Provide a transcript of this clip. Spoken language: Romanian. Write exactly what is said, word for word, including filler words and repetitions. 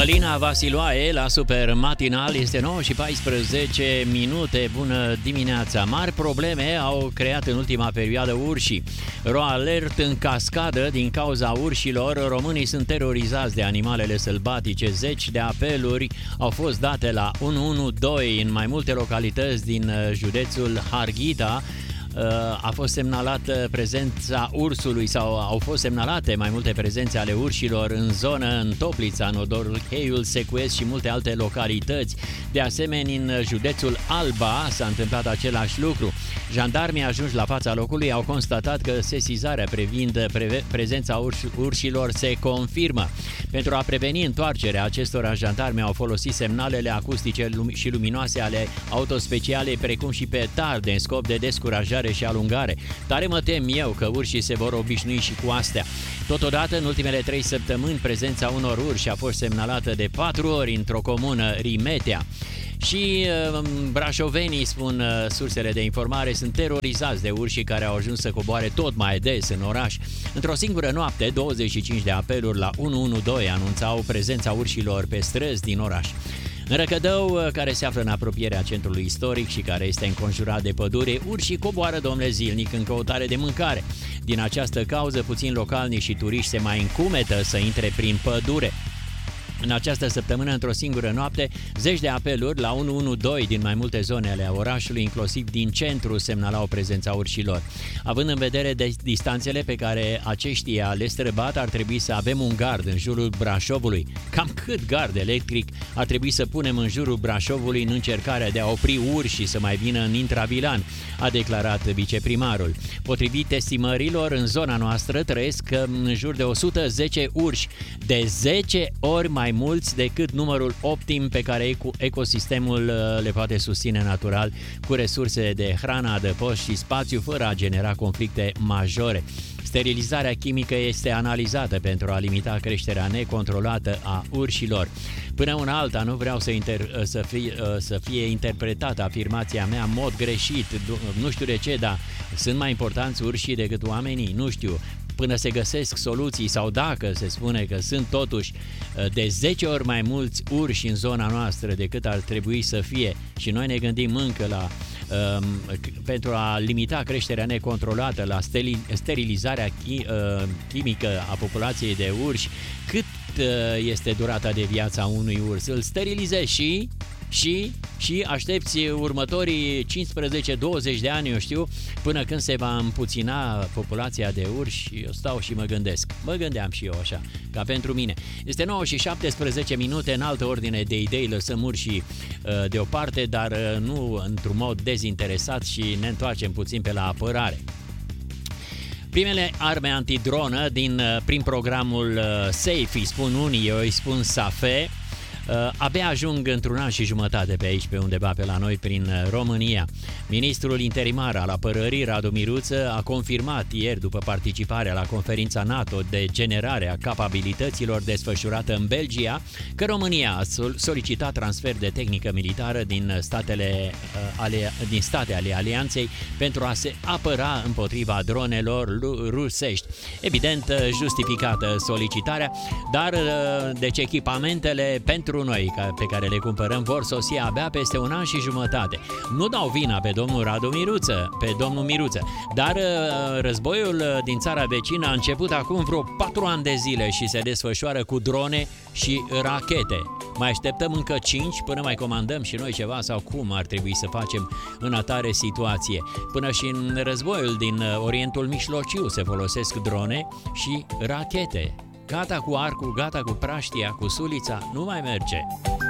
Mălina Vasiloae la Super Matinal, este nouă și paisprezece minute. Bună dimineața! Mari probleme au creat în ultima perioadă urșii. Ro alert în cascadă din cauza urșilor. Românii sunt terorizați de animalele sălbatice. Zeci de apeluri au fost date la unu unu doi în mai multe localități din județul Harghita. A fost semnalată prezența ursului sau au fost semnalate mai multe prezențe ale urșilor în zonă, în Toplița, în Odorheiul, Secuiesc și multe alte localități. De asemenea, în județul Alba s-a întâmplat același lucru. Jandarmii ajunși la fața locului au constatat că sesizarea privind pre- prezența urs- urșilor se confirmă. Pentru a preveni întoarcerea acestora, jandarmii au folosit semnalele acustice și luminoase ale autospeciale, precum și petarde în scop de descurajare și alungare. Tare mă tem eu că urșii se vor obișnui și cu astea. Totodată, în ultimele trei săptămâni, prezența unor urși a fost semnalată de patru ori într-o comună, Rimetea. Și uh, brașovenii, spun uh, sursele de informare, sunt terorizați de urșii care au ajuns să coboare tot mai des în oraș. Într-o singură noapte, douăzeci și cinci de apeluri la unu unu doi anunțau prezența urșilor pe străzi din oraș. În Răcădău, care se află în apropierea centrului istoric și care este înconjurat de pădure, urșii coboară, domnule, zilnic în căutare de mâncare. Din această cauză, puțini localnici și turiști se mai încumetă să intre prin pădure. În această săptămână, într-o singură noapte, zeci de apeluri la unu unu doi din mai multe zone ale orașului, inclusiv din centru, semnalau prezența urșilor. Având în vedere de distanțele pe care aceștia le străbat, ar trebui să avem un gard în jurul Brașovului. Cam cât gard electric ar trebui să punem în jurul Brașovului în încercarea de a opri urșii să mai vină în intravilan, a declarat viceprimarul. Potrivit estimărilor, în zona noastră trăiesc în jur de o sută zece urși, de zece ori mai mulți decât numărul optim pe care ecosistemul le poate susține natural, cu resurse de hrană, adăpost și spațiu, fără a genera conflicte majore. Sterilizarea chimică este analizată pentru a limita creșterea necontrolată a urșilor. Până una alta, nu vreau să, inter- să, fie, să fie interpretată afirmația mea în mod greșit. Nu știu de ce, dar sunt mai importanți urșii decât oamenii? Nu știu. Până se găsesc soluții sau dacă se spune că sunt totuși de zece ori mai mulți urși în zona noastră decât ar trebui să fie și noi ne gândim încă la um, pentru a limita creșterea necontrolată, la sterilizarea chi, uh, chimică a populației de urși, cât uh, este durata de viață a unui urs? Îl sterilizezi și Și, și aștepți următorii cincisprezece douăzeci de ani, eu știu, până când se va împuțina populația de urși. Eu stau și mă gândesc. Mă gândeam și eu așa, ca pentru mine. Este nouă și șaptesprezece minute, în altă ordine de idei, lăsăm urșii uh, deoparte, dar uh, nu într-un mod dezinteresat și ne întoarcem puțin pe la apărare. Primele arme antidronă din, uh, prin programul uh, SAFE, îi spun unii, eu îi spun SAFE, Uh, abia ajung într-un an și jumătate pe aici, pe undeva pe la noi, prin România. Ministrul interimar al apărării, Radu Miruță, a confirmat ieri, după participarea la conferința NATO de generare a capabilităților desfășurată în Belgia, că România a solicitat transfer de tehnică militară din, statele, uh, ale, din state ale alianței pentru a se apăra împotriva dronelor rusești. Evident, justificată solicitarea, dar uh, deci echipamentele pentru noi pe care le cumpărăm vor sosi abia peste un an și jumătate. Nu dau vina pe domnul Radu Miruță, pe domnul Miruță, dar războiul din țara vecină a început acum vreo patru ani de zile și se desfășoară cu drone și rachete. Mai așteptăm încă cinci până mai comandăm și noi ceva sau cum ar trebui să facem în atare situație. Până și în războiul din Orientul Mijlociu se folosesc drone și rachete. Gata cu arcul, gata cu praștia, cu sulița, nu mai merge.